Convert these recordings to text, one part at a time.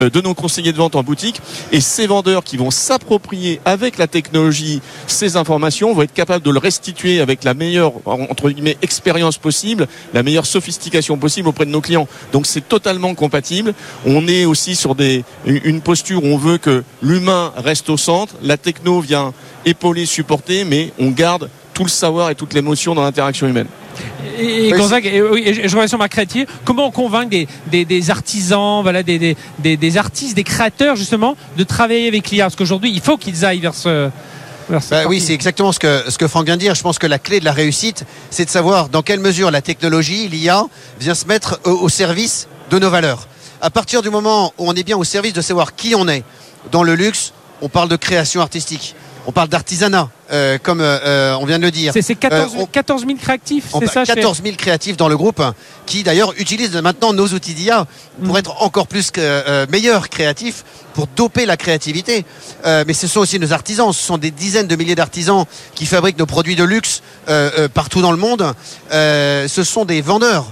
de nos conseillers de vente en boutique, et ces vendeurs qui vont s'approprier avec la technologie ces informations vont être capables de le restituer avec la meilleure, entre guillemets, expérience possible, la meilleure sophistication possible auprès de nos clients. Donc c'est totalement compatible. On est aussi sur une posture où on veut que l'humain reste au centre, la techno vient épauler, supporter, mais on garde tout le savoir et toute l'émotion dans l'interaction humaine. Et Gonzague, je reviens sur ma créative. Comment on convainc des artisans, voilà, des artistes, des créateurs justement, de travailler avec l'IA? Parce qu'aujourd'hui, il faut qu'ils aillent vers ce. Oui, c'est exactement ce que Franck vient de dire. Je pense que la clé de la réussite, c'est de savoir dans quelle mesure la technologie, l'IA, vient se mettre au service de nos valeurs. À partir du moment où on est bien au service de savoir qui on est, dans le luxe, on parle de création artistique. On parle d'artisanat, comme on vient de le dire. C'est 14 000 créatifs, c'est ça? 14 000 créatifs dans le groupe, qui d'ailleurs utilisent maintenant nos outils d'IA pour être encore plus meilleurs créatifs, pour doper la créativité. Mais ce sont aussi nos artisans, ce sont des dizaines de milliers d'artisans qui fabriquent nos produits de luxe partout dans le monde. Ce sont des vendeurs.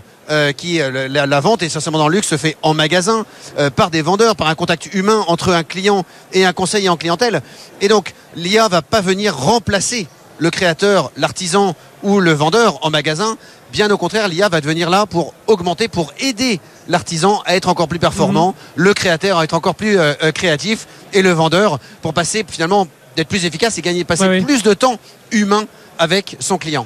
La vente, essentiellement dans le luxe, se fait en magasin, par des vendeurs, par un contact humain entre un client et un conseiller en clientèle. Et donc, l'IA va pas venir remplacer le créateur, l'artisan ou le vendeur en magasin. Bien au contraire, l'IA va devenir là pour augmenter, pour aider l'artisan à être encore plus performant, le créateur à être encore plus créatif, et le vendeur pour passer finalement d'être plus efficace et passer plus de temps humain avec son client.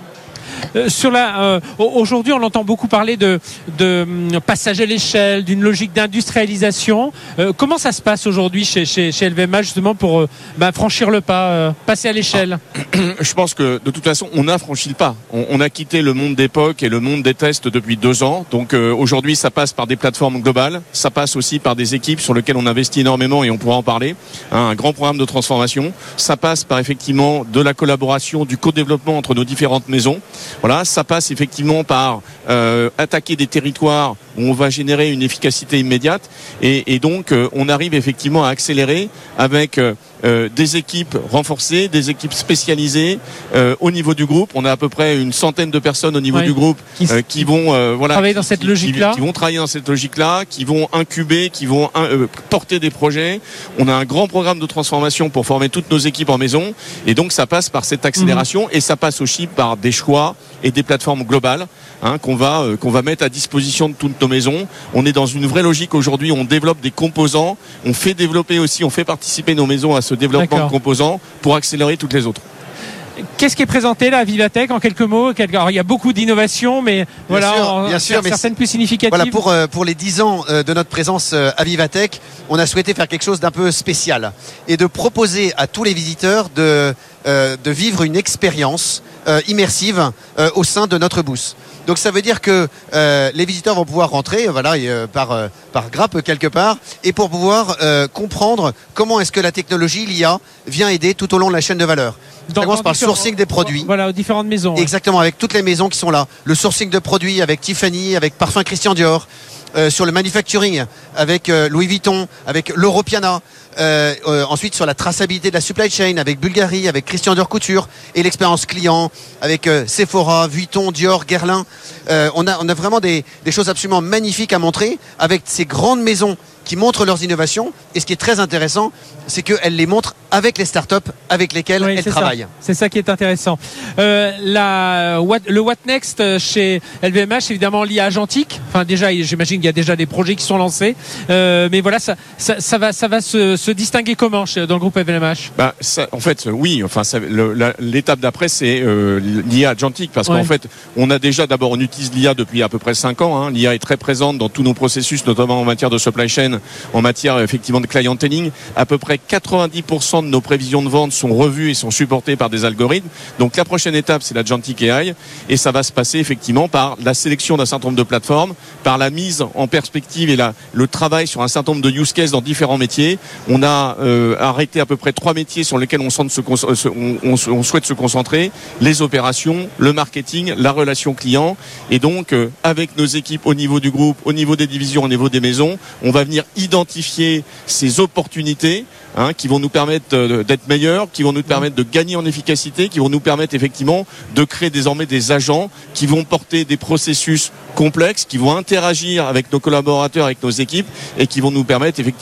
Aujourd'hui, on entend beaucoup parler de passage à l'échelle, d'une logique d'industrialisation. Comment ça se passe aujourd'hui chez LVMH justement pour franchir le pas, passer à l'échelle? Je pense que de toute façon, on a franchi le pas. On a quitté le monde d'époque et le monde des tests depuis 2 ans. Donc aujourd'hui, ça passe par des plateformes globales. Ça passe aussi par des équipes sur lesquelles on investit énormément et on pourra en parler. Un grand programme de transformation. Ça passe par effectivement de la collaboration, du co-développement entre nos différentes maisons. Voilà, ça passe effectivement par attaquer des territoires où on va générer une efficacité immédiate et donc on arrive effectivement à accélérer avec des équipes renforcées, des équipes spécialisées au niveau du groupe. On a à peu près une centaine de personnes au niveau du groupe qui vont travailler dans cette logique-là, qui vont travailler dans cette logique-là, qui vont incuber, qui vont porter des projets. On a un grand programme de transformation pour former toutes nos équipes en maison et donc ça passe par cette accélération et ça passe aussi par des choix et des plateformes globales qu'on va mettre à disposition de toutes nos maisons. On est dans une vraie logique aujourd'hui, on développe des composants, on fait développer aussi, on fait participer nos maisons à ce développement de composants pour accélérer toutes les autres. Qu'est-ce qui est présenté là à Vivatech en quelques mots? Alors, il y a beaucoup d'innovations, mais bien sûr, certaines plus significatives. Voilà, pour les 10 ans de notre présence à Vivatech, on a souhaité faire quelque chose d'un peu spécial et de proposer à tous les visiteurs de vivre une expérience immersive au sein de notre booth. Donc ça veut dire que les visiteurs vont pouvoir rentrer par grappe quelque part et pour pouvoir comprendre comment est-ce que la technologie, l'IA, vient aider tout au long de la chaîne de valeur. Ça commence par le sourcing des produits. Voilà, aux différentes maisons. Exactement, avec toutes les maisons qui sont là. Le sourcing de produits avec Tiffany, avec Parfum Christian Dior. Sur le manufacturing avec Louis Vuitton, avec l'Europiana. Ensuite sur la traçabilité de la supply chain avec Bulgari, avec Christian Dior Couture et l'expérience client avec Sephora, Vuitton, Dior, Guerlain. On a vraiment des choses absolument magnifiques à montrer avec ces grandes maisons qui montrent leurs innovations et ce qui est très intéressant c'est qu'elles les montrent avec les startups avec lesquelles elles travaillent. C'est ça qui est intéressant. Le What Next chez LVMH, évidemment l'IA agentique. Enfin déjà, j'imagine qu'il y a déjà des projets qui sont lancés, mais voilà, ça va se distinguer comment dans le groupe LVMH? En fait, oui. Enfin, l'étape d'après, c'est l'IA agentique, parce qu'en fait, on utilise l'IA depuis à peu près 5 ans. L'IA est très présente dans tous nos processus, notamment en matière de supply chain, en matière effectivement de clienteling. À peu près 90% de nos prévisions de vente sont revues et sont supportées par des algorithmes. Donc la prochaine étape, c'est l'agentic AI, et ça va se passer effectivement par la sélection d'un certain nombre de plateformes, par la mise en perspective et le travail sur un certain nombre de use cases dans différents métiers. On a arrêté à peu près 3 métiers sur lesquels on souhaite se concentrer: les opérations, le marketing, la relation client. Et donc avec nos équipes au niveau du groupe, au niveau des divisions, au niveau des maisons, on va venir identifier ces opportunités qui vont nous permettre d'être meilleurs, qui vont nous permettre de gagner en efficacité, qui vont nous permettre effectivement de créer désormais des agents qui vont porter des processus complexes, qui vont interagir avec nos collaborateurs, avec nos équipes, et qui vont nous permettre effectivement